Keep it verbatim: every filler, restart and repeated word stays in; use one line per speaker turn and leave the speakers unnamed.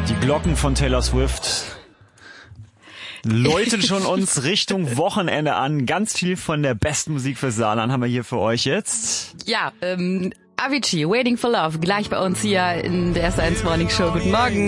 Die Glocken von Taylor Swift läuten schon uns Richtung Wochenende an. Ganz viel von der besten Musik für Saarland haben wir hier für euch jetzt.
Ja, ähm, Avicii, Waiting for Love, gleich bei uns hier in der S eins Morning Show. Guten Morgen.